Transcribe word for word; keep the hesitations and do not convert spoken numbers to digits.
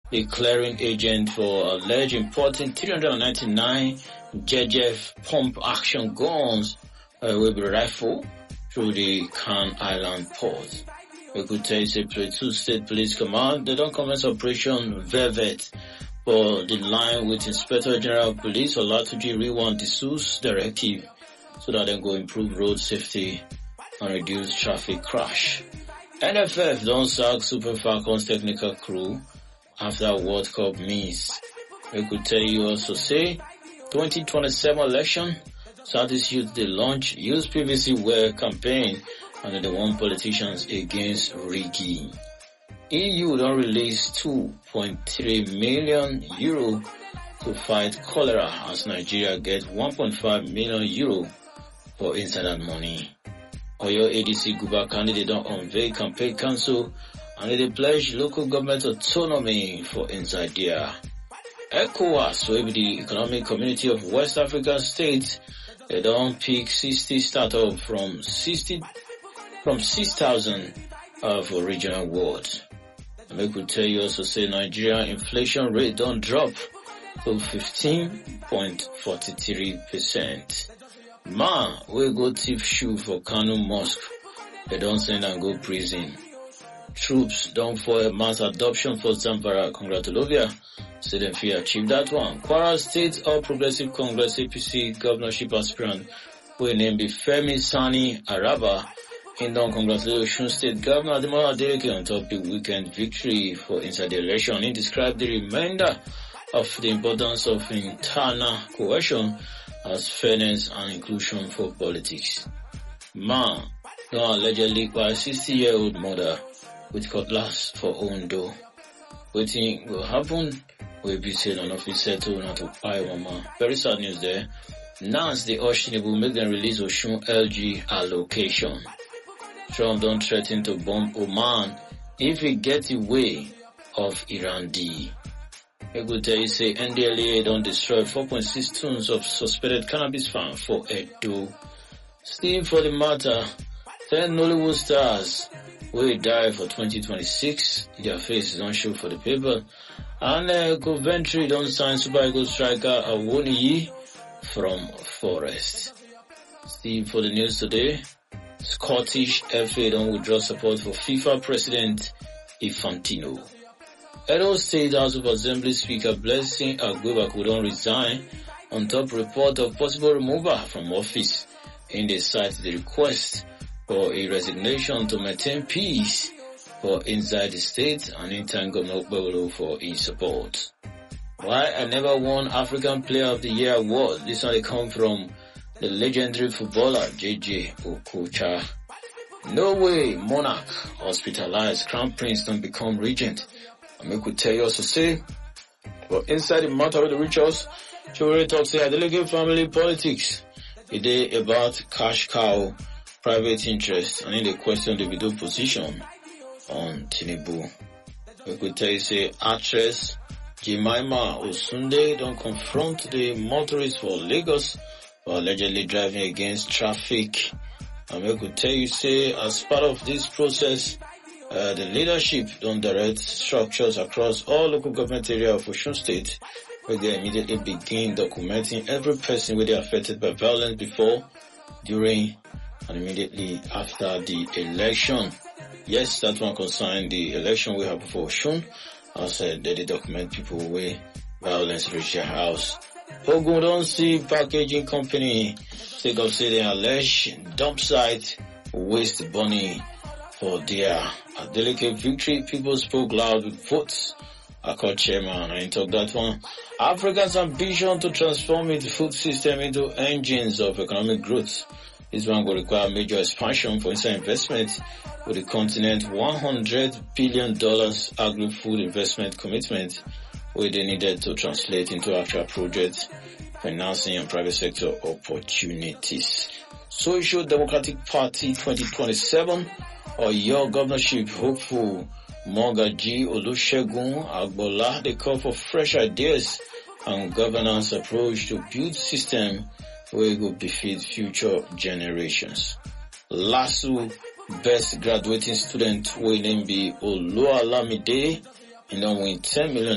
the clearing agent for alleged importing three hundred ninety-nine J J F pump action guns uh, will be rifled through the Can Island port. We could tell you, Plateau State Police Command, they don't commence Operation Velvet for the line with Inspector General of Police Olatuji Riwan Disu's directive so that they go improve road safety and reduce traffic crash. N F F don't sack Super Falcons technical crew after World Cup miss. We could tell you also say twenty twenty-seven election, Southeast Youth they launch Use P V C Wear campaign and they want politicians against rigging. E U don't release two point three million euro to fight cholera as Nigeria gets one point five million euro for inside money. Oyo A D C Guba candidate don't unveil campaign council and they pledge local government autonomy for inside there. ECOWAS, will be the Economic Community of West African States, they don't pick sixty startup from sixty from six thousand uh, for regional awards. And we could tell you also say Nigeria inflation rate don't drop to fifteen point four three percent. Man, we go thief shoe for Kanu Mosque. They don't send and go prison. Troops don't for mass adoption for Zamfara. Congratulations. Say them fear achieve that one. Kwara State All Progressive Congress A P C governorship aspirant who named Femi Sani Araba. In don congratulate Osun State Governor Ademola Adeleke on top the weekend victory for inside the election. He described the remainder of the importance of internal cohesion as fairness and inclusion for politics. Man, now allegedly by a sixty-year-old mother with cutlass for Ondo. Waiting will happen will be said on office settle not to buy mama. Very sad news there. Now the Ocean will make them release Osun L G allocation. Trump don't threaten to bomb Oman if he gets away of Iran D. A good day say N D L E A don't destroy four point six tons of suspected cannabis farm for Edo. Still for the matter, ten Nollywood stars will die for twenty twenty-six. Their faces don't show for the paper. And uh, Coventry don't sign Super Eagles striker Awoniyi from Forest. Still for the news today, Scottish F A don't withdraw support for FIFA President Infantino. Edo State House of Assembly Speaker Blessing Agbebaku don't resign on top report of possible removal from office. In the cite the request for a resignation to maintain peace for inside the state and in time Governor Okpebholo for his support. Why I never won African Player of the Year award? This one they come from the legendary footballer J J Okocha. No way monarch hospitalized Crown Prince don't become regent. And we could tell you also say, but inside the matter of the rituals, Chowore talks say delegate family politics. It is about cash cow, private interest, and in the question the video position on Tinubu. We could tell you say actress Jemima Osunde don't confront the motorists for Lagos for allegedly driving against traffic. And we could tell you say as part of this process, Uh, the leadership don't direct structures across all local government areas of Osun State where they immediately begin documenting every person where they are affected by violence before, during, and immediately after the election. Yes, that one concerns the election we have before Osun. As uh, they document people where violence reach their house. Ogun don't see packaging company take up say they allege dump site waste burning for their delicate victory. People spoke loud with votes. I called chairman and talk that one. Africa's ambition to transform its food system into engines of economic growth. This one will require major expansion for inside investment with the continent one hundred billion dollars agri-food investment commitment where they needed to translate into actual projects, financing and private sector opportunities. Social Democratic Party twenty twenty-seven or your governorship hopeful Mogaji Olusegun Agbola, they call for fresh ideas and governance approach to build system where it will befit future generations. Lasso best graduating student will name be Oluwalamide and then win ten million